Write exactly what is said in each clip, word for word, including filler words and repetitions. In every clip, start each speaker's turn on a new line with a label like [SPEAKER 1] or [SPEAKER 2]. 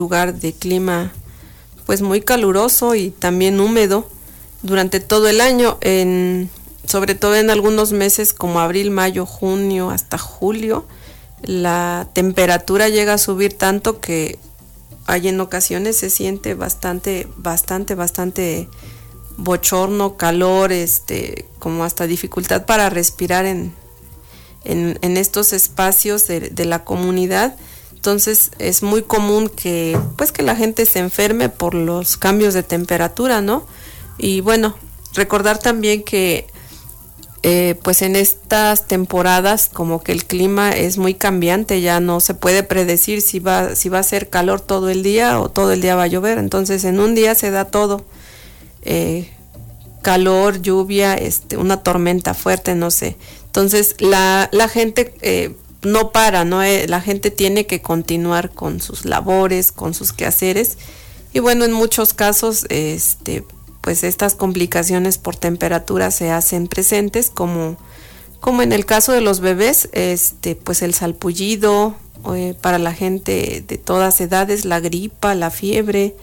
[SPEAKER 1] lugar de clima pues muy caluroso y también húmedo durante todo el año, en, sobre todo en algunos meses como abril, mayo, junio hasta julio, la temperatura llega a subir tanto que hay en ocasiones se siente bastante, bastante, bastante bochorno, calor, este, como hasta dificultad para respirar en, en, en estos espacios de, de la comunidad. Entonces es muy común que pues que la gente se enferme por los cambios de temperatura, ¿no? Y bueno, recordar también que eh, pues en estas temporadas como que el clima es muy cambiante, ya no se puede predecir si va si va a ser calor todo el día o todo el día va a llover. Entonces en un día se da todo, eh, calor, lluvia, este, una tormenta fuerte, no sé. Entonces la la gente eh, no para, ¿no? Eh, la gente tiene que continuar con sus labores, con sus quehaceres, y bueno, en muchos casos, este, pues estas complicaciones por temperatura se hacen presentes, como, como en el caso de los bebés, este, pues el salpullido, eh, para la gente de todas edades, la gripa, la fiebre,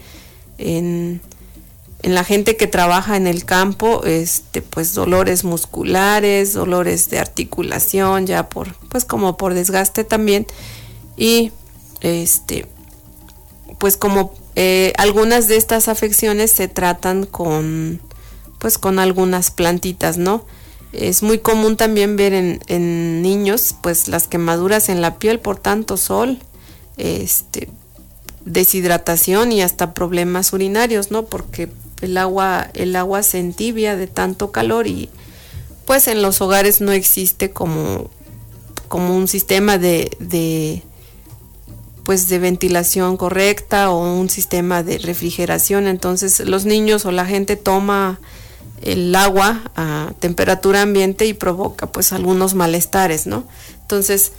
[SPEAKER 1] en En la gente que trabaja en el campo, este, pues dolores musculares, dolores de articulación, ya por, pues como por desgaste también, y este, pues como eh, algunas de estas afecciones se tratan con, pues con algunas plantitas, ¿no? Es muy común también ver en, en niños, pues las quemaduras en la piel por tanto sol, este, deshidratación y hasta problemas urinarios, ¿no? Porque el agua el agua se entibia de tanto calor y pues en los hogares no existe como como un sistema de de pues de ventilación correcta o un sistema de refrigeración. Entonces los niños o la gente toma el agua a temperatura ambiente y provoca pues algunos malestares, ¿no? Entonces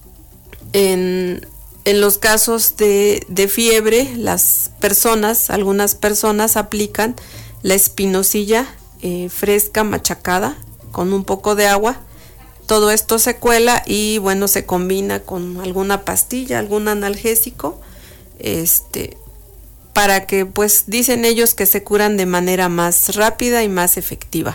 [SPEAKER 1] en En los casos de, de fiebre, las personas, algunas personas aplican la espinosilla eh, fresca, machacada, con un poco de agua. Todo esto se cuela y bueno, se combina con alguna pastilla, algún analgésico, este, para que pues dicen ellos que se curan de manera más rápida y más efectiva.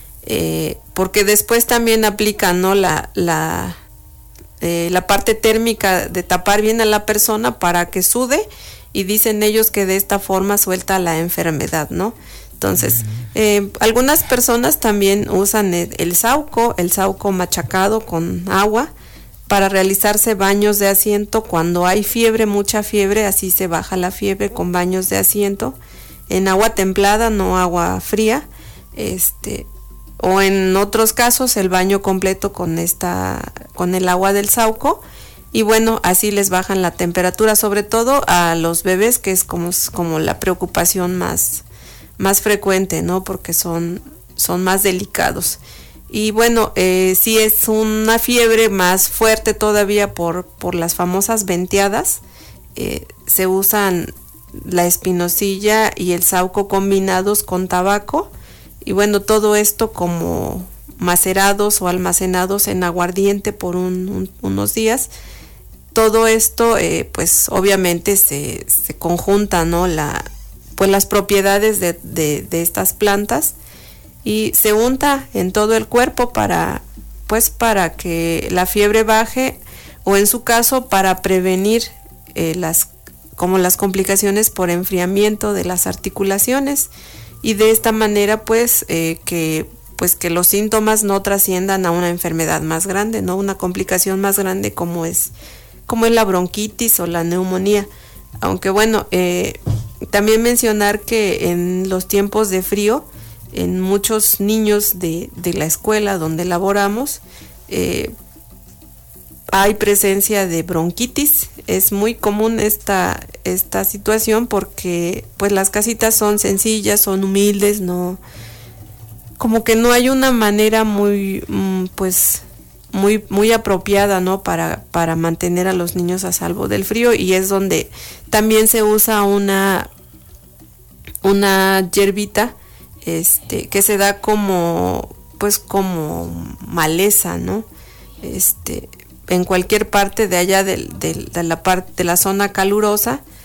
[SPEAKER 1] Eh, porque después también aplican, ¿no? la, la Eh, la parte térmica de tapar bien a la persona para que sude, y dicen ellos que de esta forma suelta la enfermedad, ¿no? Entonces, eh, algunas personas también usan el, el sauco, el sauco machacado con agua para realizarse baños de asiento cuando hay fiebre, mucha fiebre, así se baja la fiebre con baños de asiento en agua templada, no agua fría, este o en otros casos el baño completo con esta con el agua del sauco, y bueno, así les bajan la temperatura, sobre todo a los bebés, que es como, como la preocupación más, más frecuente, ¿no? Porque son, son más delicados. Y bueno, eh, si es una fiebre más fuerte todavía por, por las famosas venteadas, eh, se usan la espinosilla y el sauco combinados con tabaco. Y bueno, todo esto como macerados o almacenados en aguardiente por un, un, unos días. Todo esto, eh, pues obviamente se, se conjunta, ¿no? La, pues las propiedades de, de, de estas plantas, y se unta en todo el cuerpo para, pues para que la fiebre baje, o en su caso para prevenir eh, las, como las complicaciones por enfriamiento de las articulaciones. Y de esta manera pues eh, que pues que los síntomas no trasciendan a una enfermedad más grande, no una complicación más grande como es como es la bronquitis o la neumonía. Aunque bueno, eh, también mencionar que en los tiempos de frío, en muchos niños de, de la escuela donde laboramos, eh, hay presencia de bronquitis. Es muy común esta, esta situación porque pues las casitas son sencillas, son humildes, no, como que no hay una manera muy pues muy muy apropiada, ¿no? para, para mantener a los niños a salvo del frío, y es donde también se usa una una hierbita este que se da como pues como maleza, ¿no? Este en cualquier parte de allá de, de, de la parte de la zona calurosa,